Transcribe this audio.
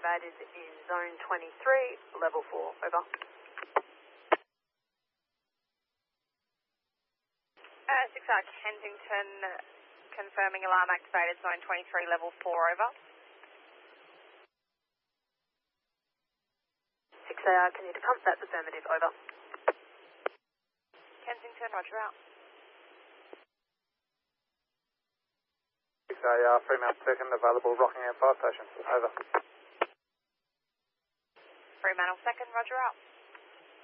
activated in zone 23, level 4, over. 6R Kensington, confirming alarm activated, zone 23, level 4, over. 6AR, can you decomp that? Affirmative, over. Kensington, roger out. 6AR, Fremont 2nd, available Rockingham Fire Station, over. Fremantle 2nd, roger out.